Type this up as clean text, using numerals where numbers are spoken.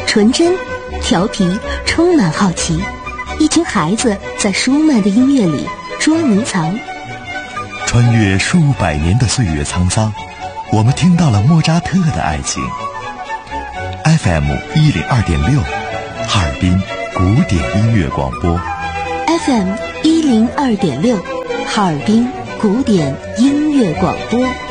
纯真、调皮，充满好奇。一群孩子在舒曼的音乐里捉迷藏。 穿越数百年的岁月沧桑，我们听到了莫扎特的爱情。FM 102.6，哈尔滨古典音乐广播。 FM 102.6，哈尔滨古典音乐广播。